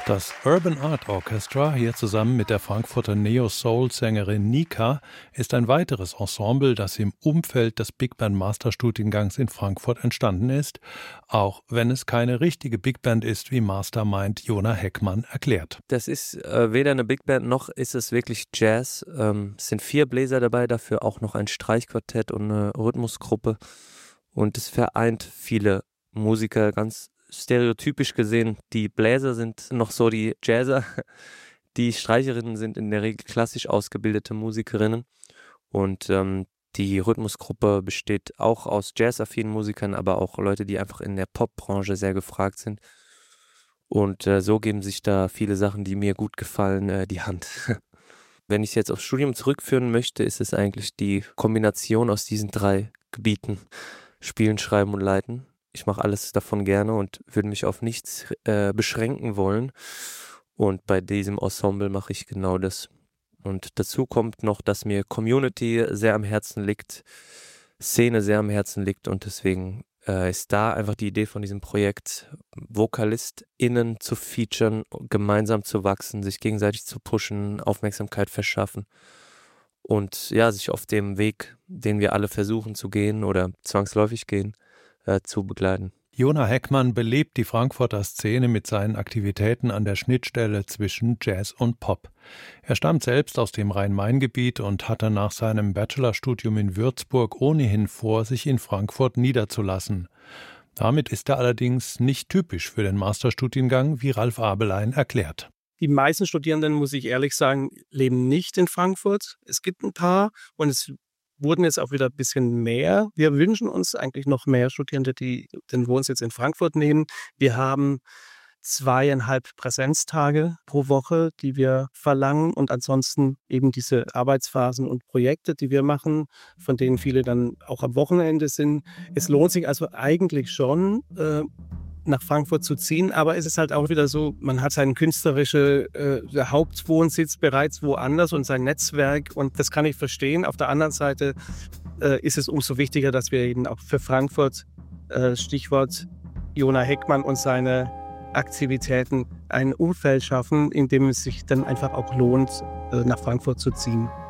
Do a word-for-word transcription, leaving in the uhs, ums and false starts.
Das Urban Art Orchestra, hier zusammen mit der Frankfurter Neo-Soul-Sängerin Nika, ist ein weiteres Ensemble, das im Umfeld des Big Band Masterstudiengangs in Frankfurt entstanden ist, auch wenn es keine richtige Big Band ist, wie Mastermind Jona Heckmann erklärt. Das ist äh, weder eine Big Band noch ist es wirklich Jazz. Ähm, es sind vier Bläser dabei, dafür auch noch ein Streichquartett und eine Rhythmusgruppe. Und es vereint viele Musiker, ganz stereotypisch gesehen. Die Bläser sind noch so die Jazzer, die Streicherinnen sind in der Regel klassisch ausgebildete Musikerinnen und ähm, die Rhythmusgruppe besteht auch aus jazzaffinen Musikern, aber auch Leute, die einfach in der Popbranche sehr gefragt sind. Und äh, so geben sich da viele Sachen, die mir gut gefallen, äh, die Hand. Wenn ich es jetzt aufs Studium zurückführen möchte, ist es eigentlich die Kombination aus diesen drei Gebieten: Spielen, Schreiben und Leiten. Ich mache alles davon gerne und würde mich auf nichts äh, beschränken wollen. Und bei diesem Ensemble mache ich genau das. Und dazu kommt noch, dass mir Community sehr am Herzen liegt, Szene sehr am Herzen liegt. Und deswegen äh, ist da einfach die Idee von diesem Projekt, VokalistInnen zu featuren, gemeinsam zu wachsen, sich gegenseitig zu pushen, Aufmerksamkeit verschaffen. Und ja, sich auf dem Weg, den wir alle versuchen zu gehen oder zwangsläufig gehen, Äh, zu begleiten. Jona Heckmann belebt die Frankfurter Szene mit seinen Aktivitäten an der Schnittstelle zwischen Jazz und Pop. Er stammt selbst aus dem Rhein-Main-Gebiet und hatte nach seinem Bachelorstudium in Würzburg ohnehin vor, sich in Frankfurt niederzulassen. Damit ist er allerdings nicht typisch für den Masterstudiengang, wie Ralf Abelein erklärt. Die meisten Studierenden, muss ich ehrlich sagen, leben nicht in Frankfurt. Es gibt ein paar und es wurden jetzt auch wieder ein bisschen mehr. Wir wünschen uns eigentlich noch mehr Studierende, die den Wohnsitz in Frankfurt nehmen. Wir haben zweieinhalb Präsenztage pro Woche, die wir verlangen und ansonsten eben diese Arbeitsphasen und Projekte, die wir machen, von denen viele dann auch am Wochenende sind. Es lohnt sich also eigentlich schon, äh, nach Frankfurt zu ziehen, aber es ist halt auch wieder so, man hat seinen künstlerischen äh, Hauptwohnsitz bereits woanders und sein Netzwerk und das kann ich verstehen. Auf der anderen Seite äh, ist es umso wichtiger, dass wir eben auch für Frankfurt, äh, Stichwort Jona Heckmann und seine Aktivitäten, ein Umfeld schaffen, in dem es sich dann einfach auch lohnt, äh, nach Frankfurt zu ziehen.